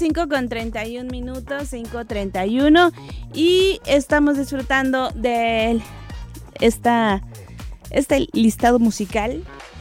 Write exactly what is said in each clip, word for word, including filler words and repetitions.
cinco con treinta y un minutos, cinco treinta y uno, y estamos disfrutando de esta, este listado musical.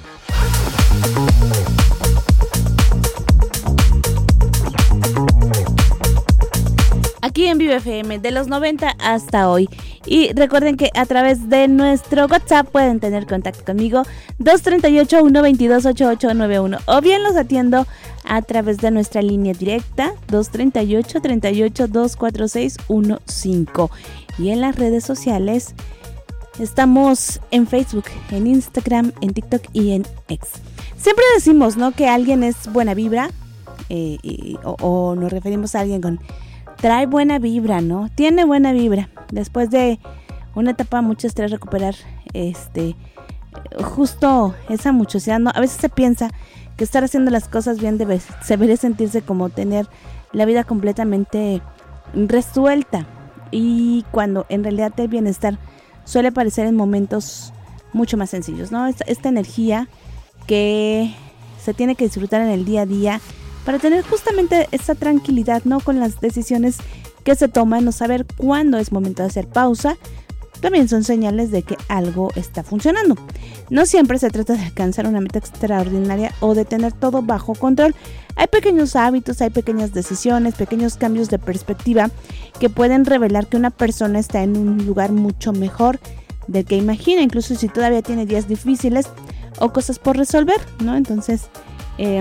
Aquí en Vive F M, de los noventa hasta hoy. Y recuerden que a través de nuestro WhatsApp pueden tener contacto conmigo, dos tres ocho, uno dos dos, ocho ocho nueve uno, o bien los atiendo a través de nuestra línea directa, dos tres ocho, tres ocho, dos cuatro seis uno cinco. Y en las redes sociales estamos en Facebook, en Instagram, en TikTok y en X. Siempre decimos, ¿no?, que alguien es buena vibra, eh, y, o, o nos referimos a alguien con... trae buena vibra, ¿no? Tiene buena vibra. Después de una etapa mucho estrés, recuperar este justo esa muchosidad, ¿no? A veces se piensa que estar haciendo las cosas bien debe, se debería sentirse como tener la vida completamente resuelta. Y cuando en realidad el bienestar suele aparecer en momentos mucho más sencillos, ¿no? Esta, esta energía que se tiene que disfrutar en el día a día, para tener justamente esa tranquilidad, ¿no?, con las decisiones que se toman, no saber cuándo es momento de hacer pausa, también son señales de que algo está funcionando. No siempre se trata de alcanzar una meta extraordinaria o de tener todo bajo control. Hay pequeños hábitos, hay pequeñas decisiones, pequeños cambios de perspectiva que pueden revelar que una persona está en un lugar mucho mejor del que imagina, incluso si todavía tiene días difíciles o cosas por resolver, ¿no? Entonces, eh,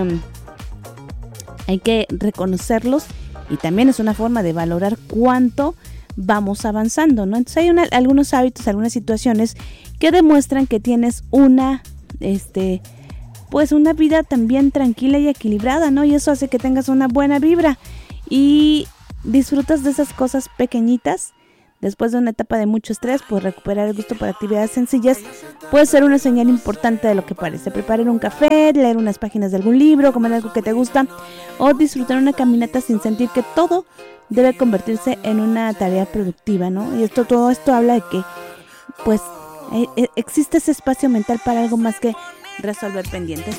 hay que reconocerlos y también es una forma de valorar cuánto vamos avanzando, ¿no? Entonces hay una, algunos hábitos, algunas situaciones que demuestran que tienes una, este, pues una vida también tranquila y equilibrada, ¿no? Y eso hace que tengas una buena vibra y disfrutas de esas cosas pequeñitas. Después de una etapa de mucho estrés, pues recuperar el gusto por actividades sencillas puede ser una señal importante de lo que parece. Preparar un café, leer unas páginas de algún libro, comer algo que te gusta o disfrutar una caminata sin sentir que todo debe convertirse en una tarea productiva, ¿no? Y esto, todo esto habla de que, pues, eh, existe ese espacio mental para algo más que resolver pendientes.